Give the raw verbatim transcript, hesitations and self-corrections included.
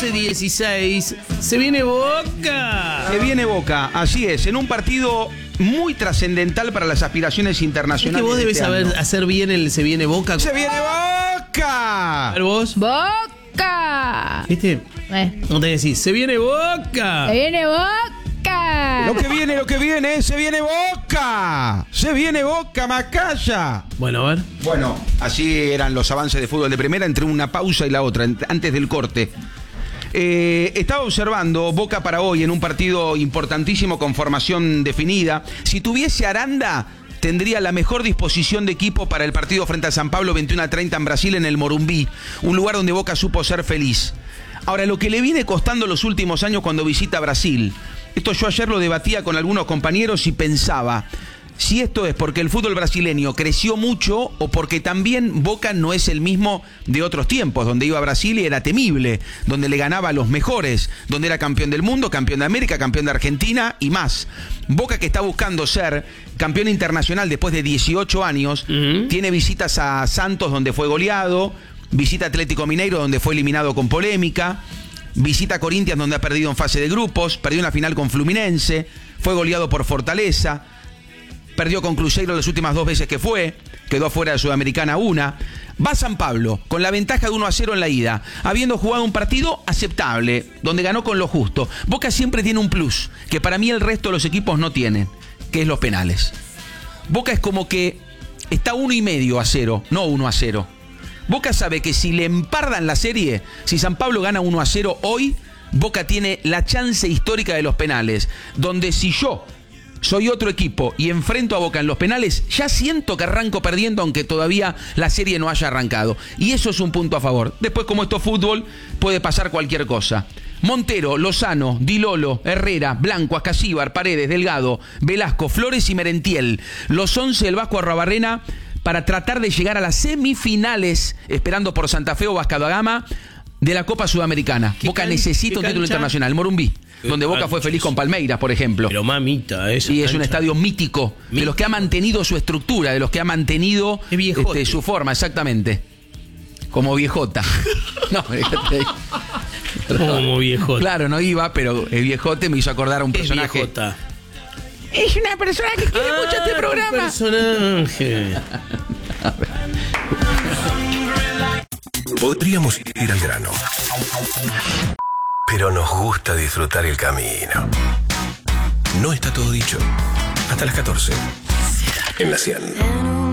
doce dieciséis. Se viene Boca. Se viene Boca, así es, en un partido muy trascendental para las aspiraciones Es internacionales. que vos debes este saber año. hacer bien el Se viene Boca. ¡Se viene Boca! A ver vos. ¡Boca! ¿Viste? Eh, No te decís, se viene Boca. ¡Se viene Boca! Lo que viene, lo que viene, se viene Boca. Se viene Boca, Macaya. Bueno, a ver. Bueno, así eran los avances de fútbol de primera entre una pausa y la otra, antes del corte. Eh, estaba observando Boca para hoy en un partido importantísimo con formación definida. Si tuviese Aranda, tendría la mejor disposición de equipo para el partido frente a San Pablo veintiuno a treinta en Brasil, en el Morumbí, un lugar donde Boca supo ser feliz. Ahora, lo que le viene costando los últimos años cuando visita Brasil, esto yo ayer lo debatía con algunos compañeros y pensaba, si esto es porque el fútbol brasileño creció mucho o porque también Boca no es el mismo de otros tiempos, donde iba a Brasil y era temible, donde le ganaba a los mejores, donde era campeón del mundo, campeón de América, campeón de Argentina y más. Boca, que está buscando ser campeón internacional después de dieciocho años, uh-huh. tiene visitas a Santos, donde fue goleado, visita a Atlético Mineiro, donde fue eliminado con polémica, visita a Corinthians, donde ha perdido en fase de grupos, perdió una final con Fluminense, fue goleado por Fortaleza, perdió con Cruzeiro las últimas dos veces que fue, quedó fuera de Sudamericana una. Va a San Pablo, con la ventaja de uno a cero en la ida, habiendo jugado un partido aceptable, donde ganó con lo justo. Boca siempre tiene un plus, que para mí el resto de los equipos no tienen, que es los penales. Boca es como que está uno y medio a cero, no uno a cero. Boca sabe que si le empardan la serie, si San Pablo gana uno a cero hoy, Boca tiene la chance histórica de los penales, donde si yo soy otro equipo y enfrento a Boca en los penales, ya siento que arranco perdiendo, aunque todavía la serie no haya arrancado. Y eso es un punto a favor. Después, como esto es fútbol, puede pasar cualquier cosa. Montero, Lozano, Di Lolo, Herrera, Blanco, Ascasíbar, Paredes, Delgado, Velasco, Flores y Merentiel. Los once del Vasco Arrabarrena para tratar de llegar a las semifinales, esperando por Santa Fe o Vasco da Gama, de la Copa Sudamericana. Boca necesita un título internacional. Morumbí, donde Boca fue feliz con Palmeiras, por ejemplo. Pero mamita, eso. Y es un estadio mítico, mítico, de los que ha mantenido su estructura, de los que ha mantenido este, su forma, exactamente. Como viejota. No, como viejota. Claro, no iba, pero el viejote me hizo acordar a un personaje. Es viejota. Es una persona que quiere ah, mucho este programa. Personaje. Podríamos ir al grano, pero nos gusta disfrutar el camino. No está todo dicho. Hasta las catorce. En la cien.